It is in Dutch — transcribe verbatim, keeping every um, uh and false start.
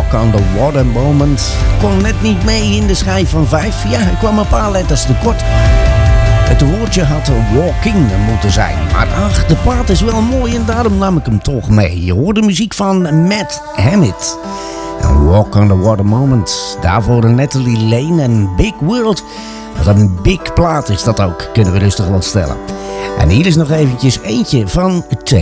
Walk on the Water Moment. Kon net niet mee in de schijf van vijf. Ja, ik kwam een paar letters tekort. Het woordje had walking moeten zijn. Maar ach, de plaat is wel mooi en daarom nam ik hem toch mee. Je hoort de muziek van Matt Hammett. En Walk on the Water Moment. Daarvoor Natalie Lane en Big World. Wat een big plaat is dat ook, kunnen we rustig wel stellen. En hier is nog eventjes eentje van